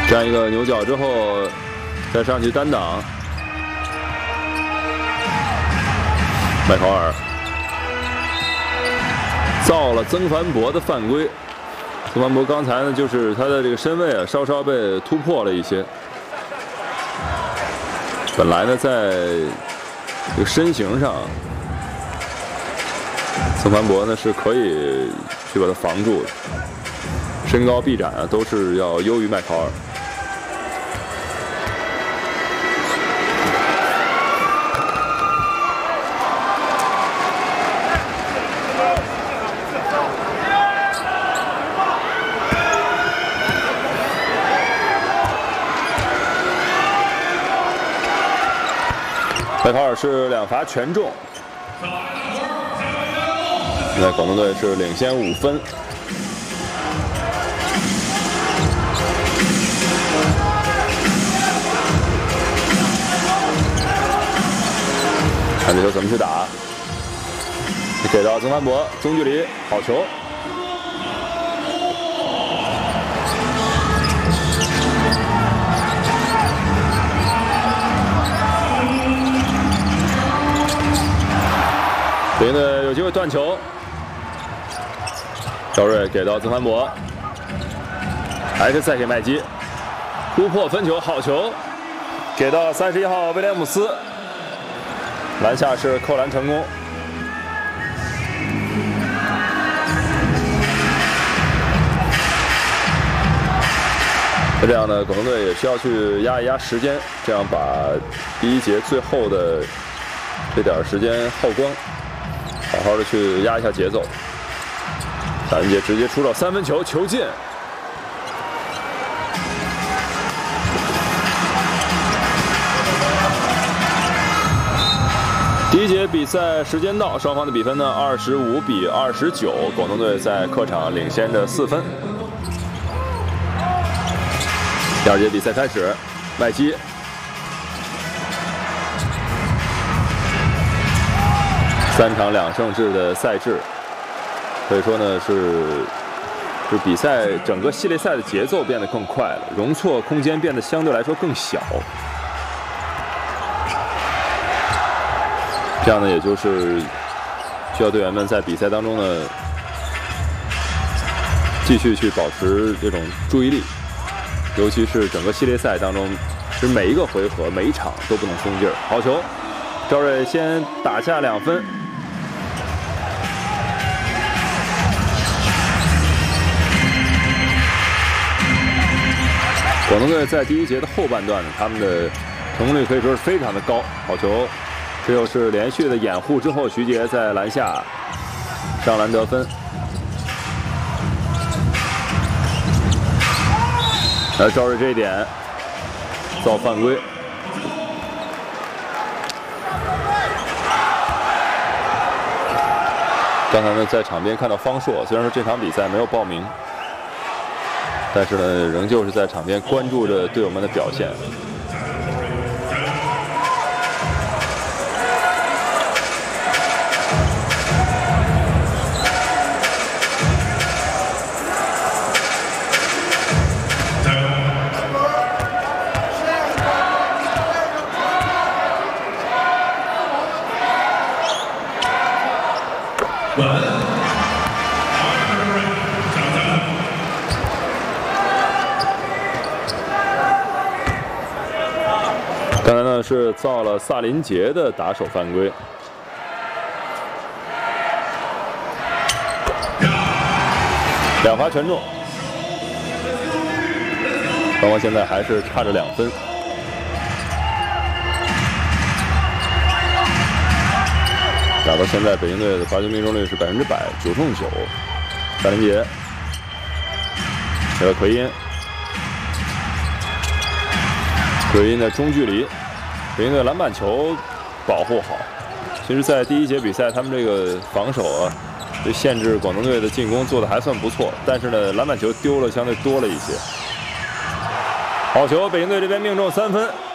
这样一个牛角之后，再上去单挡，麦考尔造了曾凡博的犯规。曾凡博刚才呢，就是他的这个身位啊，稍稍被突破了一些。本来呢，在这个身形上，曾凡博呢是可以去把他防住的，身高臂展啊都是要优于麦考尔。 麦考尔是2罚全中，现在广东队是领先5分。看这球怎么去打，给到曾凡博，中距离好球。 北京队有机会断球，赵睿给到曾凡博，还是再给麦基，突破分球，好球，给到31号威廉姆斯，篮下是扣篮成功。那这样呢，广东队也需要去压一压时间，这样把第一节最后的这点时间耗光。 好好的去压一下节奏，大文杰直接出手3分球，球进。第一节比赛时间到，双方的比分呢25比29，广东队在客场领先着4分。第二节比赛开始，麦基。 3场2胜制的赛制，可以说呢是比赛整个系列赛的节奏变得更快了，容错空间变得相对来说更小。这样呢，也就是需要队员们在比赛当中呢继续去保持这种注意力，尤其是整个系列赛当中，其实每一个回合、每一场都不能松劲儿。好球，赵睿先打下2分。 广东队在第一节的后半段呢，他们的成功率可以说是非常的高。好球，这又是连续的掩护之后，徐杰在篮下上篮得分。而赵睿这一点造犯规。刚才呢，在场边看到方硕，虽然说这场比赛没有报名。 但是呢，仍旧是在场边关注着队友们的表现。刚才呢是造了萨林杰的打手犯规，2罚全中，双方现在还是差着2分。打到现在，北京队的罚球命中率是100%，9中9。萨林杰给了奎因。 奎因的中距离，北京队篮板球保护好。其实，在第一节比赛，他们这个防守啊，对限制广东队的进攻做的还算不错，但是呢，篮板球丢了相对多了一些。好球，北京队这边命中3分。